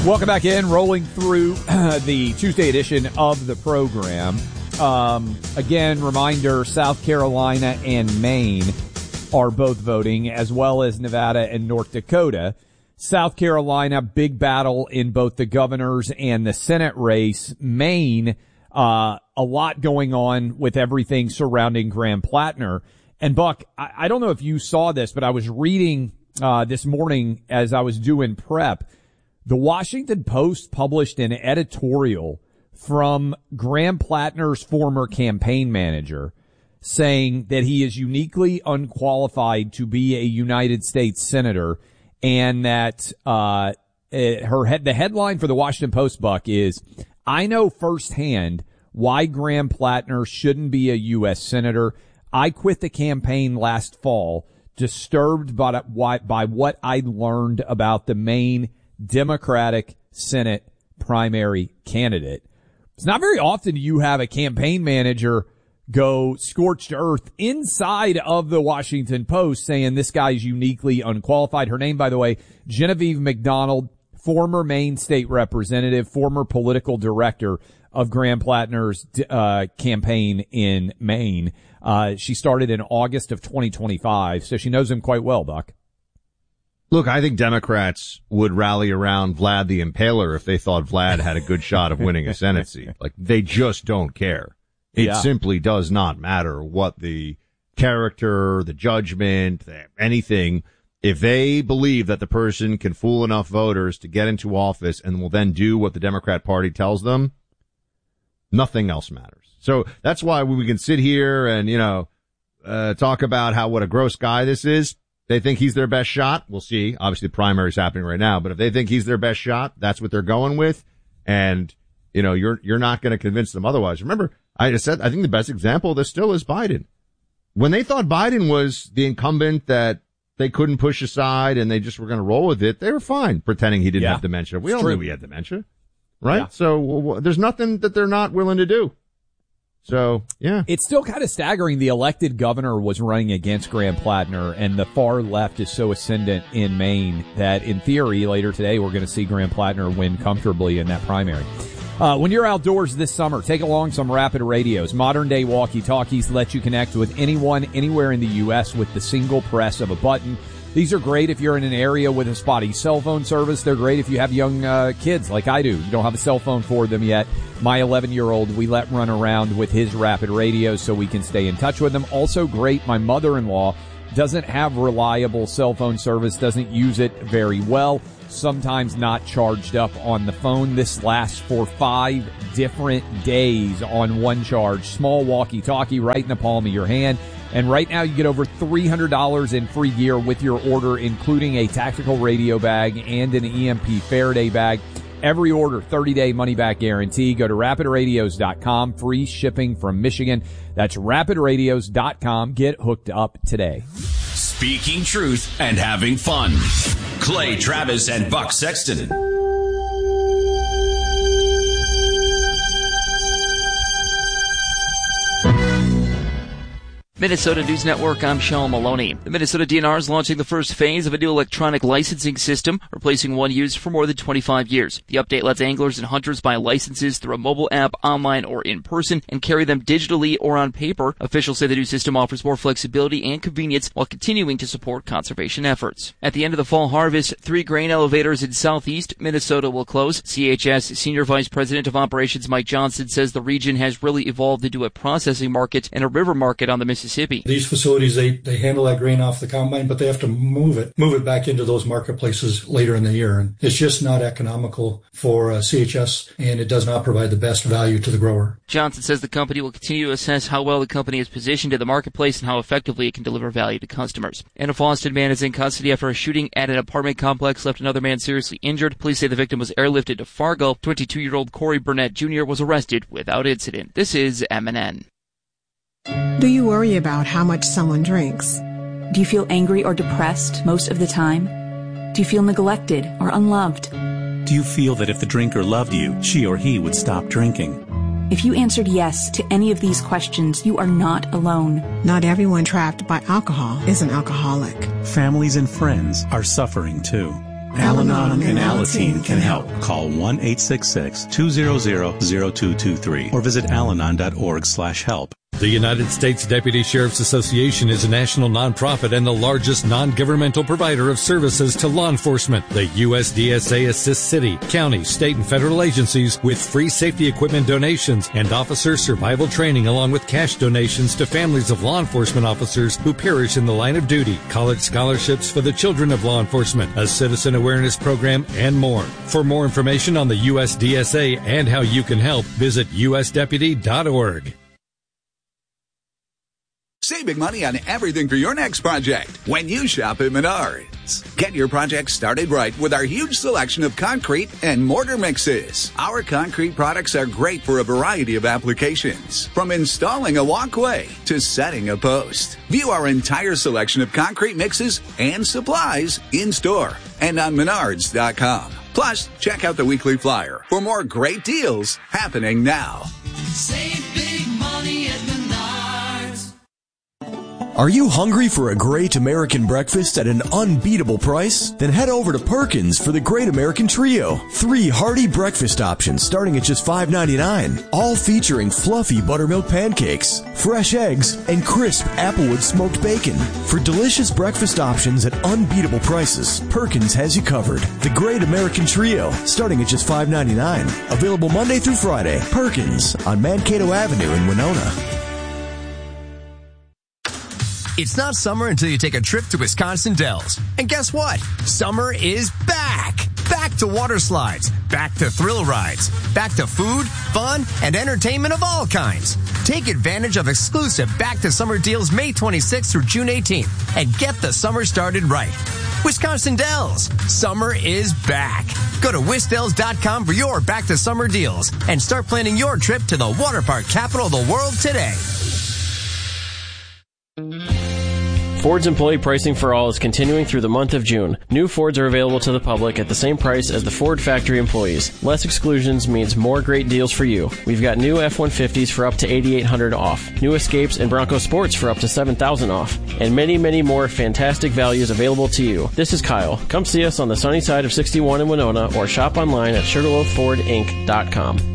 Welcome back in, rolling through the Tuesday edition of the program. Again, reminder, South Carolina and Maine are both voting, as well as Nevada and North Dakota. South Carolina, big battle in both the governor's and the Senate race. Maine, a lot going on with everything surrounding Graham Plattner. And Buck, I don't know if you saw this, but I was reading this morning as I was doing prep. The Washington Post published an editorial from Graham Plattner's former campaign manager saying that he is uniquely unqualified to be a United States senator, and that the headline for the Washington Post, Buck, is, "I know firsthand why Graham Plattner shouldn't be a U.S. senator. I quit the campaign last fall, disturbed by what I learned about the Maine Democratic Senate primary candidate." It's not very often you have a campaign manager go scorched earth inside of the Washington Post saying this guy's uniquely unqualified. Her name, by the way, Genevieve McDonald, former Maine state representative, former political director of Graham Plattner's campaign in Maine. She started in August of 2025, so she knows him quite well, Buck. Look, I think Democrats would rally around Vlad the Impaler if they thought Vlad had a good shot of winning a Senate seat. Like, they just don't care. It simply does not matter what the character, the judgment, anything. If they believe that the person can fool enough voters to get into office and will then do what the Democrat Party tells them, nothing else matters. So that's why we can sit here and, talk about what a gross guy this is. They think he's their best shot. We'll see. Obviously, the primary's happening right now, but if they think he's their best shot, that's what they're going with. And, you're not going to convince them otherwise. Remember, I just said, I think the best example of this still is Biden. When they thought Biden was the incumbent that they couldn't push aside and they just were going to roll with it, they were fine pretending he didn't have dementia. We all knew he had dementia, right? Yeah. So there's nothing that they're not willing to do. So, yeah. It's still kind of staggering. The elected governor was running against Graham Plattner, and the far left is so ascendant in Maine that, in theory, later today, we're going to see Graham Plattner win comfortably in that primary. When you're outdoors this summer, take along some Rapid Radios. Modern-day walkie-talkies let you connect with anyone, anywhere in the U.S. with the single press of a button. These are great if you're in an area with a spotty cell phone service. They're great if you have young kids like I do. You don't have a cell phone for them yet. My 11-year-old, we let run around with his Rapid Radios so we can stay in touch with them. Also great, my mother-in-law doesn't have reliable cell phone service, doesn't use it very well, sometimes not charged up on the phone. This lasts for 5 different days on one charge. Small walkie-talkie right in the palm of your hand. And right now you get over $300 in free gear with your order, including a tactical radio bag and an EMP Faraday bag. Every order, 30-day money-back guarantee. Go to rapidradios.com. Free shipping from Michigan. That's rapidradios.com. Get hooked up today. Speaking truth and having fun. Clay Travis and Buck Sexton. Minnesota News Network, I'm Sean Maloney. The Minnesota DNR is launching the first phase of a new electronic licensing system, replacing one used for more than 25 years. The update lets anglers and hunters buy licenses through a mobile app, online or in person, and carry them digitally or on paper. Officials say the new system offers more flexibility and convenience while continuing to support conservation efforts. At the end of the fall harvest, 3 grain elevators in southeast Minnesota will close. CHS Senior Vice President of Operations Mike Johnson says the region has really evolved into a processing market and a river market on the Mississippi. These facilities, they handle that grain off the combine, but they have to move it back into those marketplaces later in the year. And it's just not economical for CHS, and it does not provide the best value to the grower. Johnson says the company will continue to assess how well the company is positioned in the marketplace and how effectively it can deliver value to customers. And a Boston man is in custody after a shooting at an apartment complex left another man seriously injured. Police say the victim was airlifted to Fargo. 22-year-old Corey Burnett Jr. was arrested without incident. This is MNN. Do you worry about how much someone drinks? Do you feel angry or depressed most of the time? Do you feel neglected or unloved? Do you feel that if the drinker loved you, she or he would stop drinking? If you answered yes to any of these questions, you are not alone. Not everyone trapped by alcohol is an alcoholic. Families and friends are suffering too. Al-Anon and Alateen can help. Call 1-866-200-0223 or visit alanon.org/help. The United States Deputy Sheriff's Association is a national nonprofit and the largest non-governmental provider of services to law enforcement. The USDSA assists city, county, state, and federal agencies with free safety equipment donations and officer survival training, along with cash donations to families of law enforcement officers who perish in the line of duty, college scholarships for the children of law enforcement, a citizen awareness program, and more. For more information on the USDSA and how you can help, visit usdeputy.org. Saving money on everything for your next project when you shop at Menards. Get your project started right with our huge selection of concrete and mortar mixes. Our concrete products are great for a variety of applications, from installing a walkway to setting a post. View our entire selection of concrete mixes and supplies in store and on Menards.com. Plus, check out the weekly flyer for more great deals happening now. Save big money at Menards. Are you hungry for a great American breakfast at an unbeatable price? Then head over to Perkins for the Great American Trio. 3 hearty breakfast options starting at just $5.99, all featuring fluffy buttermilk pancakes, fresh eggs, and crisp applewood smoked bacon. For delicious breakfast options at unbeatable prices, Perkins has you covered. The Great American Trio, starting at just $5.99. Available Monday through Friday. Perkins on Mankato Avenue in Winona. It's not summer until you take a trip to Wisconsin Dells. And guess what? Summer is back! Back to water slides, back to thrill rides, back to food, fun, and entertainment of all kinds. Take advantage of exclusive Back to Summer deals May 26th through June 18th and get the summer started right. Wisconsin Dells, summer is back. Go to wisdells.com for your Back to Summer deals and start planning your trip to the water park capital of the world today. Ford's employee pricing for all is continuing through the month of June. New Fords are available to the public at the same price as the Ford factory employees. Less exclusions means more great deals for you. We've got new F-150s for up to $8,800 off, new Escapes and Bronco Sports for up to $7,000 off, and many, many more fantastic values available to you. This is Kyle. Come see us on the sunny side of 61 in Winona or shop online at SugarloafFordInc.com.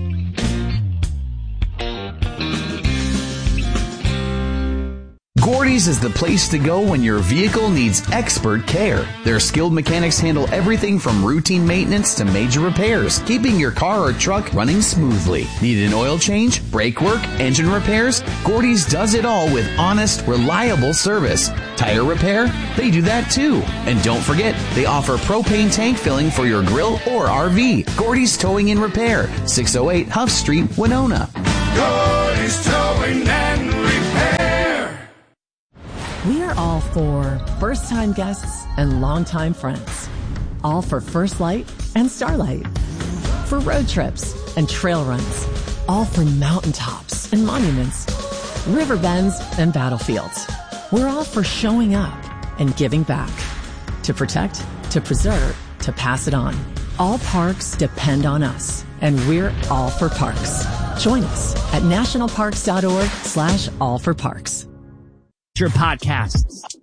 Gordy's is the place to go when your vehicle needs expert care. Their skilled mechanics handle everything from routine maintenance to major repairs, keeping your car or truck running smoothly. Need an oil change, brake work, engine repairs? Gordy's does it all with honest, reliable service. Tire repair? They do that too. And don't forget, they offer propane tank filling for your grill or RV. Gordy's Towing and Repair, 608 Huff Street, Winona. Gordy's Towing and Repair. We are all for first-time guests and longtime friends. All for First Light and Starlight. For road trips and trail runs. All for mountaintops and monuments. River bends and battlefields. We're all for showing up and giving back. To protect, to preserve, to pass it on. All parks depend on us, and we're all for parks. Join us at nationalparks.org/allforparks. Podcasts.